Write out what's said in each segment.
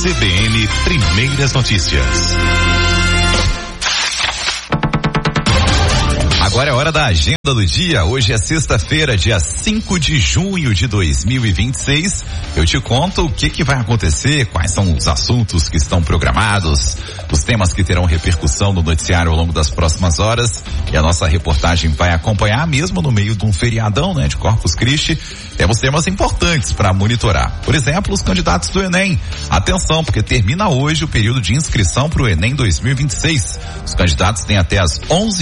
CBN Primeiras Notícias. Agora é hora da agenda do dia. Hoje é sexta-feira, dia 5 de junho de 2026. Eu te conto o que vai acontecer, quais são os assuntos que estão programados, os temas que terão repercussão no noticiário ao longo das próximas horas. E a nossa reportagem vai acompanhar, mesmo no meio de um feriadão, né, de Corpus Christi. Temos temas importantes para monitorar. Por exemplo, os candidatos do Enem. Atenção, porque termina hoje o período de inscrição para o Enem 2026. Os candidatos têm até as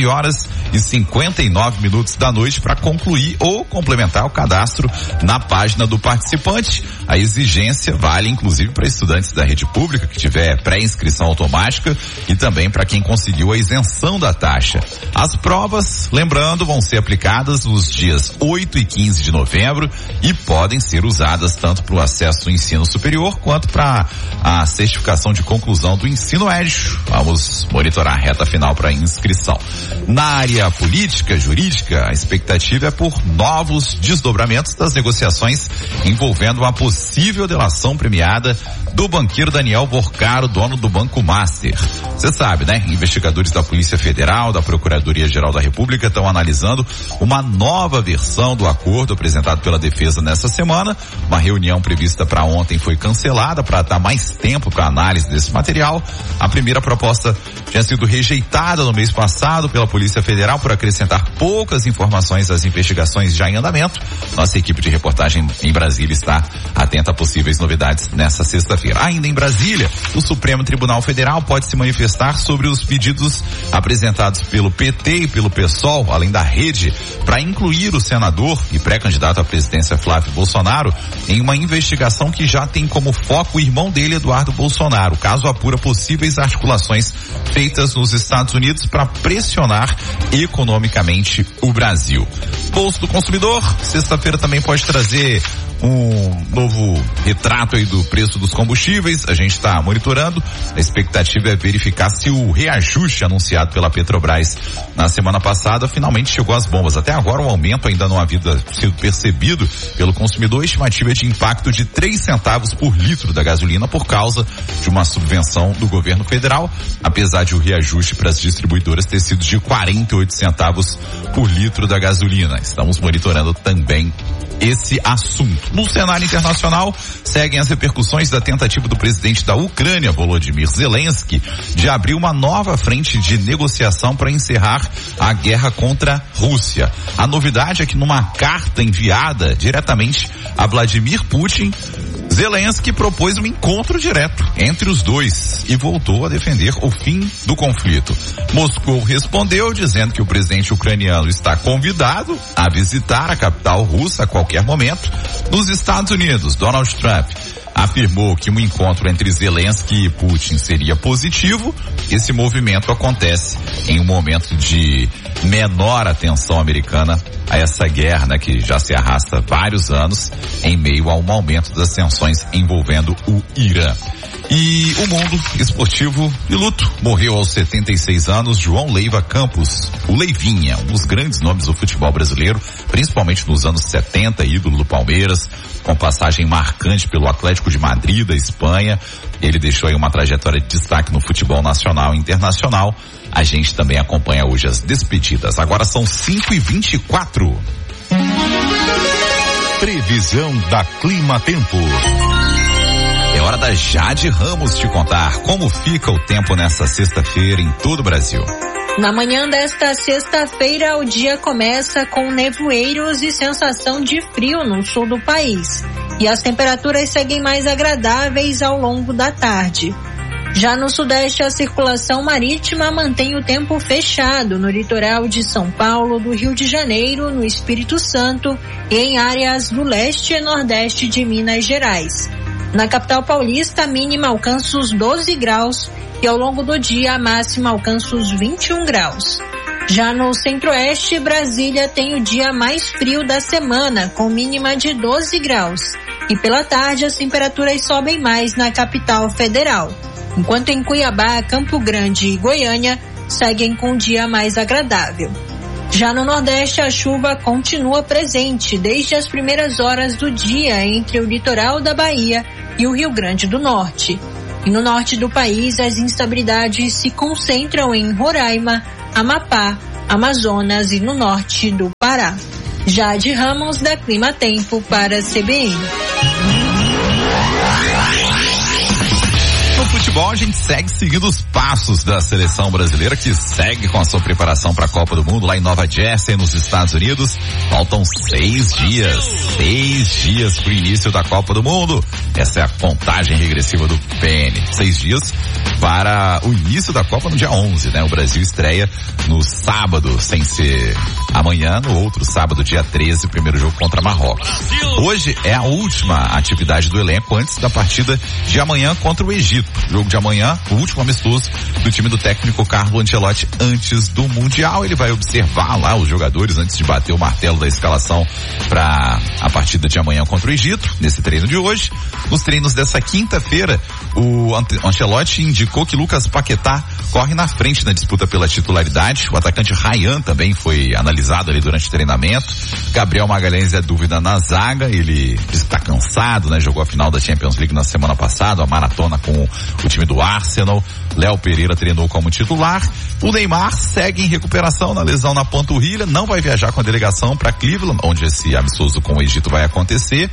11h59 da noite para concluir ou complementar o cadastro na página do participante. A exigência vale inclusive para estudantes da rede pública que tiver pré-inscrição automática e também para quem conseguiu a isenção da taxa. As provas, lembrando, vão ser aplicadas nos dias 8 e 15 de novembro e podem ser usadas tanto para o acesso ao ensino superior quanto para a certificação de conclusão do ensino médio. Vamos monitorar a reta final para inscrição. Na área política, jurídica, a expectativa é por novos desdobramentos das negociações envolvendo uma possível delação premiada do banqueiro Daniel Borcaro, dono do Banco Master. Você sabe, né? Investigadores da Polícia Federal, da Procuradoria-Geral da República estão analisando uma nova versão do acordo apresentado pela defesa nessa semana. Uma reunião prevista para ontem foi cancelada para dar mais tempo para análise desse material. A primeira proposta tinha sido rejeitada no mês passado pela Polícia Federal por acrescentar poucas informações às investigações já em andamento. Nossa equipe de reportagem em Brasília está atenta a possíveis novidades nessa sexta-feira. Ainda em Brasília, o Supremo Tribunal Federal pode se manifestar sobre os pedidos apresentados pelo PT e pelo PSOL, além da rede, para incluir o senador e pré-candidato à presidência Flávio Bolsonaro em uma investigação que já tem como foco o irmão dele, Eduardo Bolsonaro. O caso apura possíveis articulações feitas nos Estados Unidos para pressionar economicamente o Brasil. Bolsa do Consumidor, sexta-feira também pode trazer um novo retrato aí do preço dos combustíveis. A gente está monitorando. A expectativa é verificar se o reajuste anunciado pela Petrobras na semana passada finalmente chegou às bombas. Até agora o aumento ainda não havia sido percebido pelo consumidor. A estimativa é de impacto de 3 centavos por litro da gasolina por causa de uma subvenção do governo federal, apesar de o reajuste para as distribuidoras ter sido de 48 centavos por litro da gasolina. Estamos monitorando também esse assunto. No cenário internacional, seguem as repercussões da tentativa do presidente da Ucrânia, Volodymyr Zelensky, de abrir uma nova frente de negociação para encerrar a guerra contra a Rússia. A novidade é que numa carta enviada diretamente a Vladimir Putin, Zelensky propôs um encontro direto entre os dois e voltou a defender o fim do conflito. Moscou respondeu dizendo que o presidente ucraniano está convidado a visitar a capital russa a qualquer momento. Nos Estados Unidos, Donald Trump afirmou que um encontro entre Zelensky e Putin seria positivo. Esse movimento acontece em um momento de menor atenção americana a essa guerra, né, que já se arrasta vários anos em meio a um aumento das tensões envolvendo o Irã. E o mundo esportivo de luto. Morreu aos 76 anos João Leiva Campos, o Leivinha, um dos grandes nomes do futebol brasileiro, principalmente nos anos 70, ídolo do Palmeiras, com passagem marcante pelo Atlético de Madrid, da Espanha. Ele deixou aí uma trajetória de destaque no futebol nacional e internacional. A gente também acompanha hoje as despedidas. Agora são 5h24. Previsão da Clima Tempo. É hora da Jade Ramos te contar como fica o tempo nessa sexta-feira em todo o Brasil. Na manhã desta sexta-feira, o dia começa com nevoeiros e sensação de frio no sul do país. E as temperaturas seguem mais agradáveis ao longo da tarde. Já no sudeste, a circulação marítima mantém o tempo fechado no litoral de São Paulo, do Rio de Janeiro, no Espírito Santo e em áreas do leste e nordeste de Minas Gerais. Na capital paulista, a mínima alcança os 12 graus e ao longo do dia a máxima alcança os 21 graus. Já no centro-oeste, Brasília tem o dia mais frio da semana, com mínima de 12 graus. E pela tarde, as temperaturas sobem mais na capital federal. Enquanto em Cuiabá, Campo Grande e Goiânia seguem com um dia mais agradável. Já no Nordeste, a chuva continua presente desde as primeiras horas do dia entre o litoral da Bahia e o Rio Grande do Norte. E no norte do país, as instabilidades se concentram em Roraima, Amapá, Amazonas e no norte do Pará. Jade Ramos, da Clima Tempo, para a CBN. No futebol, a gente segue seguindo os passos da seleção brasileira, que segue com a sua preparação para a Copa do Mundo lá em Nova Jersey, nos Estados Unidos. Faltam 6 dias. 6 dias para o início da Copa do Mundo. Essa é a contagem regressiva do PN. 6 dias para o início da Copa no dia 11, né? O Brasil estreia no sábado, sem ser amanhã, no outro sábado, dia 13, o primeiro jogo contra Marrocos. Hoje é a última atividade do elenco antes da partida de amanhã contra o Egito. Jogo de amanhã, o último amistoso do time do técnico Carlo Ancelotti antes do Mundial. Ele vai observar lá os jogadores antes de bater o martelo da escalação para a partida de amanhã contra o Egito, nesse treino de hoje. Nos treinos dessa quinta-feira, o Ancelotti indicou que Lucas Paquetá corre na frente na disputa pela titularidade. O atacante Ryan também foi analisado ali durante o treinamento. Gabriel Magalhães é dúvida na zaga. Ele diz que está cansado, né? Jogou a final da Champions League na semana passada, a maratona com o time do Arsenal. Léo Pereira treinou como titular. O Neymar segue em recuperação na lesão na panturrilha, não vai viajar com a delegação para Cleveland, onde esse amistoso com o Egito vai acontecer.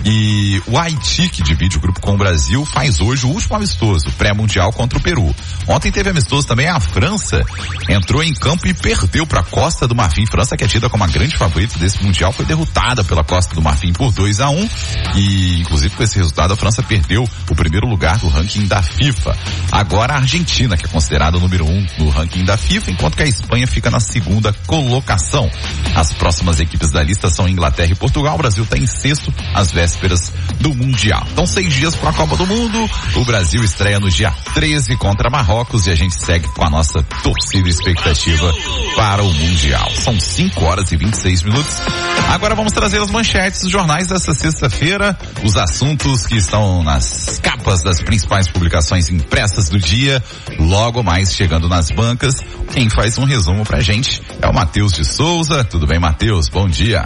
E o Haiti, que divide o grupo com o Brasil, faz hoje o último amistoso pré-mundial contra o Peru. Ontem teve amistoso também. A França entrou em campo e perdeu para a Costa do Marfim. França, que é tida como a grande favorita desse mundial, foi derrotada pela Costa do Marfim por 2-1 e inclusive com esse resultado a França perdeu o primeiro lugar do ranking da FIFA. Agora a Argentina, que é considerada o número 1 no ranking da FIFA, enquanto que a Espanha fica na segunda colocação. As próximas equipes da lista são Inglaterra e Portugal. O Brasil está em sexto, às vésperas do Mundial. Então 6 dias para a Copa do Mundo. O Brasil estreia no dia 13 contra Marrocos e a gente segue com a nossa torcida e expectativa para o Mundial. São 5 horas e 26 minutos. Agora vamos trazer as manchetes dos jornais dessa sexta-feira, os assuntos que estão nas capas das principais publicações impressas do dia, logo mais chegando nas bancas. Quem faz um resumo pra gente é o Matheus de Souza. Tudo bem, Matheus? Bom dia.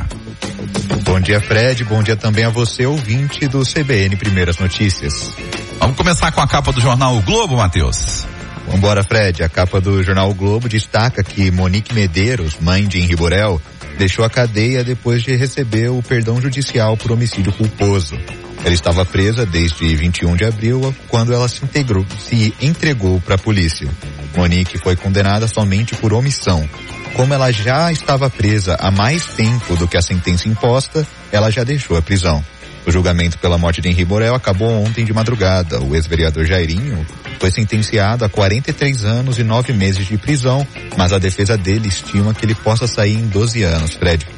Bom dia, Fred. Bom dia também a você, ouvinte do CBN Primeiras Notícias. Vamos começar com a capa do jornal O Globo, Matheus. Vambora, Fred. A capa do jornal O Globo destaca que Monique Medeiros, mãe de Henri Borel, deixou a cadeia depois de receber o perdão judicial por homicídio culposo. Ela estava presa desde 21 de abril, quando ela se entregou para a polícia. Monique foi condenada somente por omissão. Como ela já estava presa há mais tempo do que a sentença imposta, ela já deixou a prisão. O julgamento pela morte de Henri Borel acabou ontem de madrugada. O ex-vereador Jairinho foi sentenciado a 43 anos e 9 meses de prisão, mas a defesa dele estima que ele possa sair em 12 anos, Fred.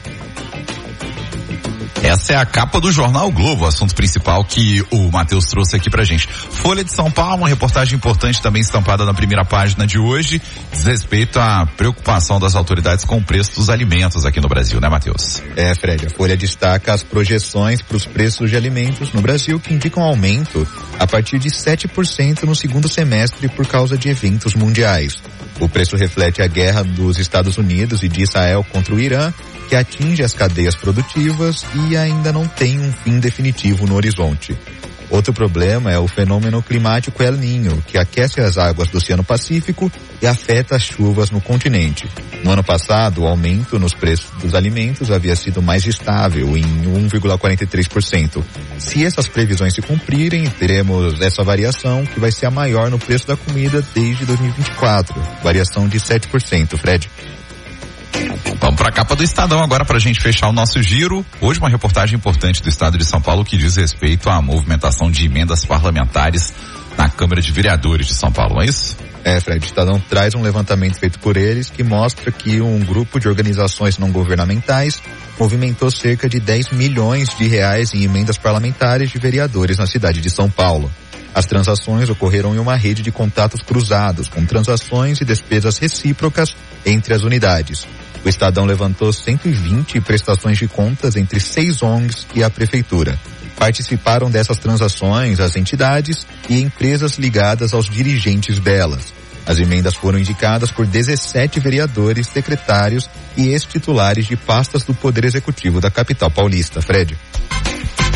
Essa é a capa do jornal o Globo, o assunto principal que o Matheus trouxe aqui pra gente. Folha de São Paulo, uma reportagem importante também estampada na primeira página de hoje, diz respeito à preocupação das autoridades com o preço dos alimentos aqui no Brasil, né, Matheus? É, Fred, a Folha destaca as projeções para os preços de alimentos no Brasil, que indicam aumento a partir de 7% no segundo semestre por causa de eventos mundiais. O preço reflete a guerra dos Estados Unidos e de Israel contra o Irã, que atinge as cadeias produtivas e ainda não tem um fim definitivo no horizonte. Outro problema é o fenômeno climático El Niño, que aquece as águas do Oceano Pacífico e afeta as chuvas no continente. No ano passado, o aumento nos preços dos alimentos havia sido mais estável, em 1,43%. Se essas previsões se cumprirem, teremos essa variação, que vai ser a maior no preço da comida desde 2024, variação de 7%, Fred. Vamos para a capa do Estadão agora para a gente fechar o nosso giro. Hoje uma reportagem importante do Estado de São Paulo que diz respeito à movimentação de emendas parlamentares na Câmara de Vereadores de São Paulo, não é isso? É, Fred, o Estadão traz um levantamento feito por eles que mostra que um grupo de organizações não governamentais movimentou cerca de 10 milhões de reais em emendas parlamentares de vereadores na cidade de São Paulo. As transações ocorreram em uma rede de contatos cruzados, com transações e despesas recíprocas entre as unidades. O Estadão levantou 120 prestações de contas entre 6 ONGs e a Prefeitura. Participaram dessas transações as entidades e empresas ligadas aos dirigentes delas. As emendas foram indicadas por 17 vereadores, secretários e ex-titulares de pastas do Poder Executivo da capital paulista. Fred. Tá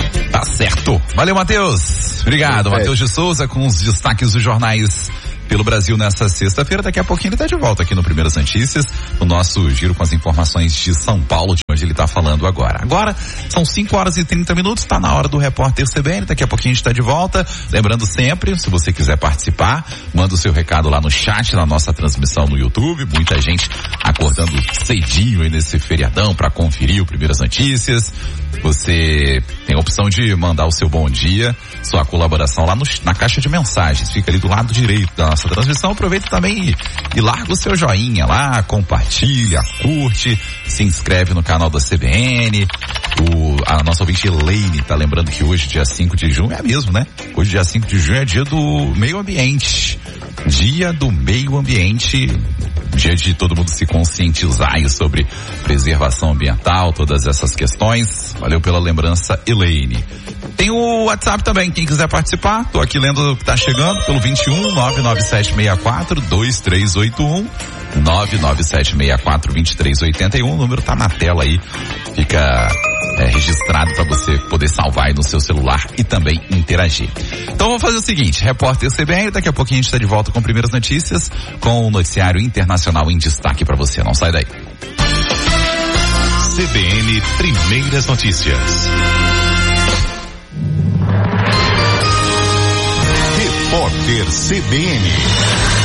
Tá certo. Valeu, Matheus. Obrigado, Matheus de Souza, com os destaques dos jornais pelo Brasil nessa sexta-feira. Daqui a pouquinho ele tá de volta aqui no Primeiras Notícias, o nosso giro com as informações de São Paulo, de onde ele tá falando agora. Agora são 5h30, tá na hora do Repórter CBN, daqui a pouquinho a gente tá de volta. Lembrando sempre, se você quiser participar, manda o seu recado lá no chat, na nossa transmissão no YouTube. Muita gente acordando cedinho aí nesse feriadão para conferir o Primeiras Notícias. Você tem a opção de mandar o seu bom dia, sua colaboração lá na caixa de mensagens, fica ali do lado direito da nossa transmissão. Aproveita também e larga o seu joinha lá, compartilha, curte, se inscreve no canal da CBN. A nossa ouvinte Elaine tá lembrando que hoje, dia 5 de junho, é mesmo, né? Hoje, dia 5 de junho, é dia do meio ambiente. Dia do meio ambiente, dia de todo mundo se conscientizar aí sobre preservação ambiental, todas essas questões. Valeu pela lembrança, Elaine. Tem o WhatsApp também, quem quiser participar, tô aqui lendo o que tá chegando, pelo 21 99764 2381, 99764 2381, o número tá na tela aí, fica registrado para você poder salvar aí no seu celular e também interagir. Então vamos fazer o seguinte, Repórter CBN, daqui a pouquinho a gente está de volta com Primeiras Notícias, com o noticiário internacional em destaque para você, não sai daí. CBN Primeiras Notícias. Repórter CBN.